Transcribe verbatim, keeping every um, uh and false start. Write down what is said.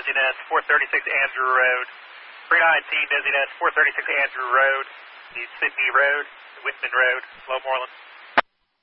Dizziness, four thirty-six Andrew Road. three nineteen Dizziness, four thirty-six Andrew Road, the Sydney Road, Whitman Road, Low Moreland.